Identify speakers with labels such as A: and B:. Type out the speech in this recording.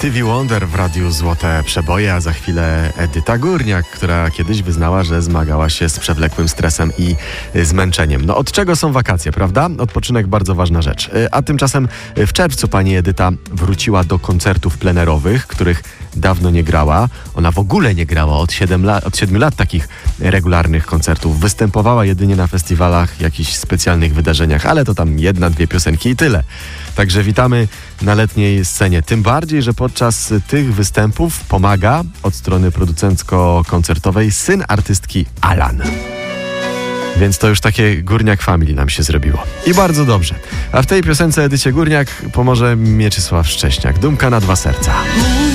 A: Stevie Wonder w radiu Złote Przeboje, a za chwilę Edyta Górniak, która kiedyś wyznała, że zmagała się z przewlekłym stresem i zmęczeniem. No od czego są wakacje, prawda? Odpoczynek bardzo ważna rzecz. A tymczasem w czerwcu pani Edyta wróciła do koncertów plenerowych, których dawno nie grała. Ona w ogóle nie grała od 7 lat takich regularnych koncertów. Występowała jedynie na festiwalach, jakichś specjalnych wydarzeniach, ale to tam 1-2 piosenki i tyle. Także witamy na letniej scenie. Tym bardziej, że podczas tych występów pomaga od strony producencko-koncertowej syn artystki Alan. Więc to już takie Górniak Family nam się zrobiło. I bardzo dobrze. A w tej piosence Edycie Górniak pomoże Mieczysław Szcześniak. Dumka na 2 serca.